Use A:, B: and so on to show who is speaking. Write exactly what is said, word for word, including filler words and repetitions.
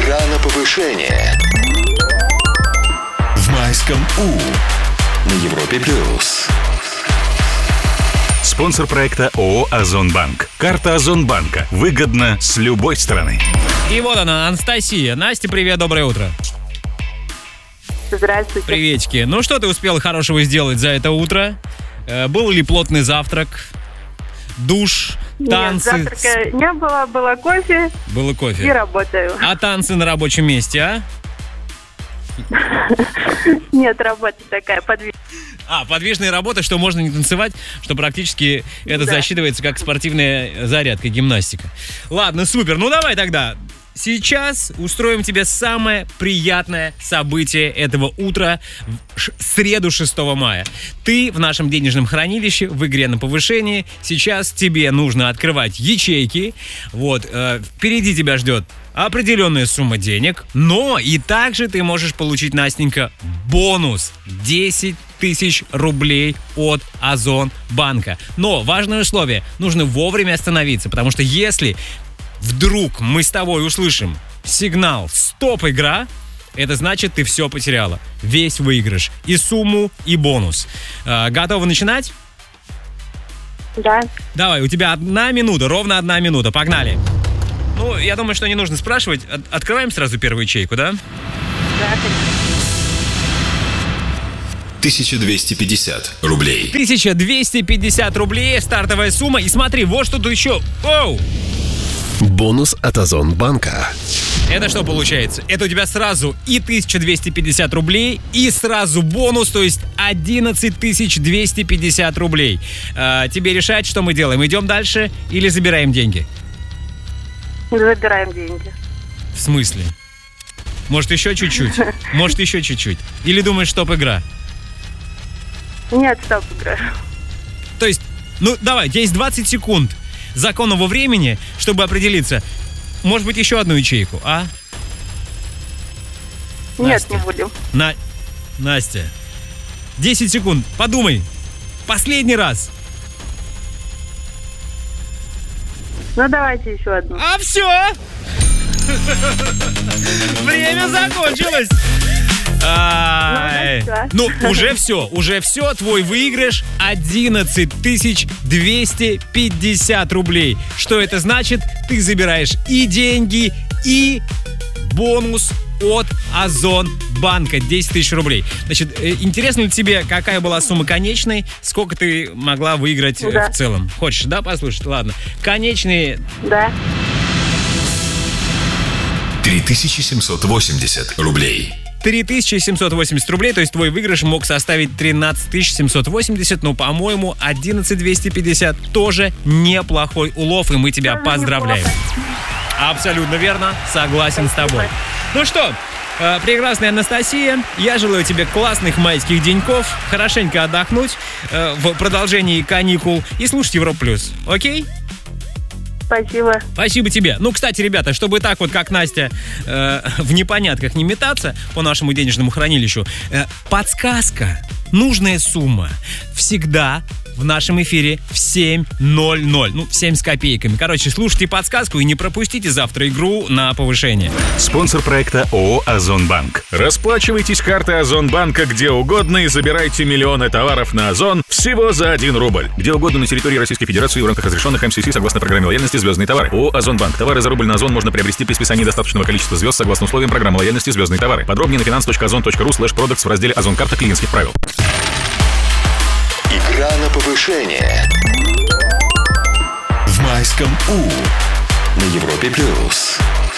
A: Игра на повышение. В майском У. На Европе плюс.
B: Спонсор проекта ООО «Озонбанк». Карта Озонбанка. Выгодно с любой стороны.
C: И вот она, Анастасия. Настя, привет, доброе утро.
D: Здравствуйте.
C: Приветики. Ну что ты успела хорошего сделать за это утро? Э, был ли плотный завтрак? Душ? Танцы?
D: Нет, завтрака не было, было кофе.
C: Было кофе.
D: И работаю.
C: А танцы на рабочем месте, а?
D: Нет, работа такая подвижная.
C: А, подвижная работа, что можно не танцевать, что практически это
D: Да.
C: засчитывается как спортивная зарядка, гимнастика. Ладно, супер. Ну давай тогда. Сейчас устроим тебе самое приятное событие этого утра в ш- среду шестого мая. Ты в нашем денежном хранилище в игре на повышении. Сейчас тебе нужно открывать ячейки. Вот, э, впереди тебя ждет определенная сумма денег, но и также ты можешь получить, Настенька, бонус десять тысяч рублей от Озонбанка. Но важное условие, нужно вовремя остановиться, потому что если вдруг мы с тобой услышим сигнал «Стоп, игра», это значит, ты все потеряла. Весь выигрыш. И сумму, и бонус. Э, готова начинать?
D: Да.
C: Давай, у тебя одна минута, ровно одна минута. Погнали. Ну, я думаю, что не нужно спрашивать. От- Открываем сразу первую ячейку, да?
D: Да,
A: тысяча двести пятьдесят рублей.
C: тысяча двести пятьдесят рублей, стартовая сумма. И смотри, вот что тут еще. Оу!
E: Бонус от Озонбанка.
C: Это что получается? Это у тебя сразу и тысяча двести пятьдесят рублей, и сразу бонус, то есть одиннадцать тысяч двести пятьдесят рублей. А, тебе решать, что мы делаем. Идем дальше или забираем деньги?
D: забираем деньги.
C: В смысле? Может, еще чуть-чуть? Может, еще чуть-чуть? Или думаешь, стоп-игра?
D: Нет, стоп, игра.
C: То есть, ну давай, у тебя есть двадцать секунд законного времени, чтобы определиться. Может быть, еще одну ячейку, а?
D: Нет,
C: Настя.
D: не будем.
C: На... Настя. десять секунд. Подумай. Последний раз.
D: Ну, давайте еще одну.
C: А все! Время закончилось. Ай.
D: Ну,
C: Ну, уже все, уже все. Твой выигрыш одиннадцать тысяч двести пятьдесят рублей. Что это значит? Ты забираешь и деньги, и бонус от Озонбанка. десять тысяч рублей. Значит, э, интересно ли тебе, какая была сумма конечной? Сколько ты могла выиграть э,
D: Да.
C: в целом? Хочешь, да, послушать? Ладно. Конечные...
D: Да.
A: три тысячи семьсот восемьдесят рублей.
C: три тысячи семьсот восемьдесят рублей, то есть твой выигрыш мог составить тринадцать тысяч семьсот восемьдесят, но, по-моему, одиннадцать тысяч двести пятьдесят тоже неплохой улов, и мы тебя
D: Тоже
C: поздравляем. Абсолютно верно, согласен с тобой. Ну что, э, прекрасная Анастасия, я желаю тебе классных майских деньков, хорошенько отдохнуть э, в продолжении каникул и слушать Европу плюс. Окей?
D: Спасибо.
C: Спасибо тебе. Ну, кстати, ребята, чтобы так вот, как Настя, э, в непонятках не метаться по нашему денежному хранилищу, э, подсказка, нужная сумма всегда в нашем эфире в семь ноль ноль. Ну, в семь с копейками. Короче, слушайте подсказку и не пропустите завтра игру на повышение.
B: Спонсор проекта ООО «Озонбанк». Расплачивайтесь картой Озонбанка где угодно и забирайте миллионы товаров на Озон всего за один рубль. Где угодно на территории Российской Федерации в рамках разрешенных эм си си согласно программе лояльности «Звездные товары». ООО «Озонбанк». Товары за рубль на Озон можно приобрести при списании достаточного количества звезд согласно условиям программы лояльности «Звездные товары». Подробнее на finance точка озон точка ру слэш продактс в разделе «Озон-карта клиентских правил».
A: Игра на повышение. В майском У. На Европе плюс.